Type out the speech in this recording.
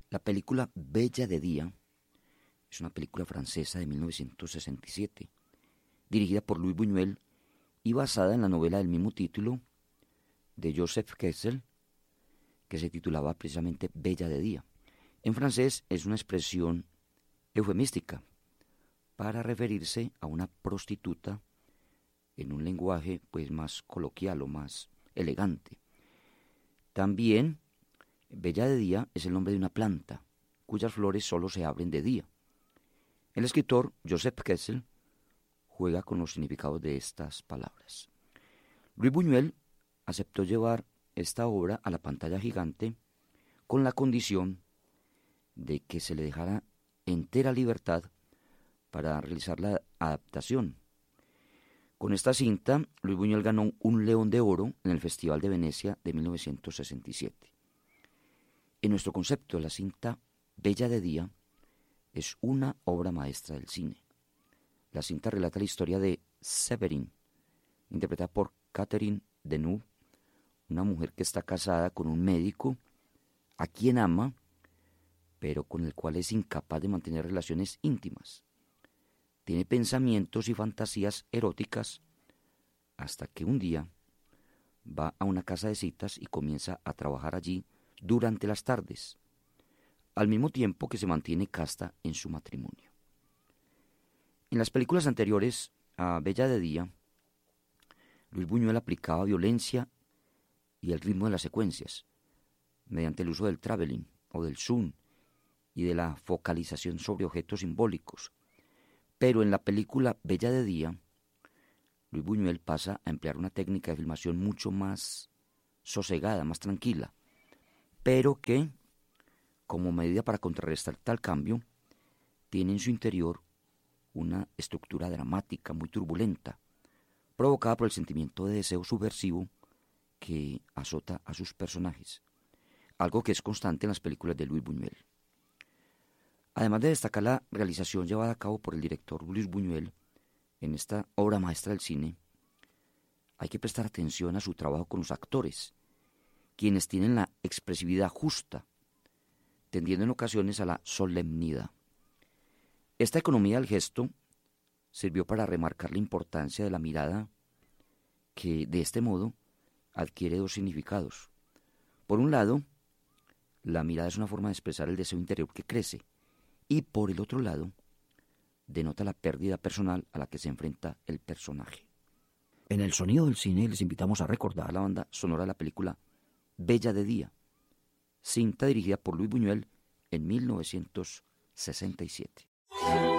La película Bella de Día es una película francesa de 1967, dirigida por Louis Buñuel y basada en la novela del mismo título de Joseph Kessel, que se titulaba precisamente Bella de Día. En francés es una expresión eufemística para referirse a una prostituta en un lenguaje pues más coloquial o más elegante. También Bella de Día es el nombre de una planta cuyas flores solo se abren de día. El escritor Joseph Kessel juega con los significados de estas palabras. Louis Buñuel aceptó llevar esta obra a la pantalla gigante con la condición de que se le dejara entera libertad para realizar la adaptación. Con esta cinta, Louis Buñuel ganó un León de Oro en el Festival de Venecia de 1967. En nuestro concepto, la cinta Bella de Día es una obra maestra del cine. La cinta relata la historia de Séverine, interpretada por Catherine Deneuve, una mujer que está casada con un médico a quien ama, pero con el cual es incapaz de mantener relaciones íntimas. Tiene pensamientos y fantasías eróticas hasta que un día va a una casa de citas y comienza a trabajar allí durante las tardes, al mismo tiempo que se mantiene casta en su matrimonio. En las películas anteriores a Bella de Día, Louis Buñuel aplicaba violencia y el ritmo de las secuencias, mediante el uso del traveling o del zoom y de la focalización sobre objetos simbólicos. Pero en la película Bella de Día, Louis Buñuel pasa a emplear una técnica de filmación mucho más sosegada, más tranquila, pero que, como medida para contrarrestar tal cambio, tiene en su interior una estructura dramática muy turbulenta, provocada por el sentimiento de deseo subversivo que azota a sus personajes, algo que es constante en las películas de Louis Buñuel. Además de destacar la realización llevada a cabo por el director Louis Buñuel en esta obra maestra del cine, hay que prestar atención a su trabajo con los actores, quienes tienen la expresividad justa, tendiendo en ocasiones a la solemnidad. Esta economía del gesto sirvió para remarcar la importancia de la mirada, que de este modo adquiere dos significados. Por un lado, la mirada es una forma de expresar el deseo interior que crece, y por el otro lado, denota la pérdida personal a la que se enfrenta el personaje. En el sonido del cine les invitamos a recordar la banda sonora de la película Bella de Día, cinta dirigida por Louis Buñuel en 1967.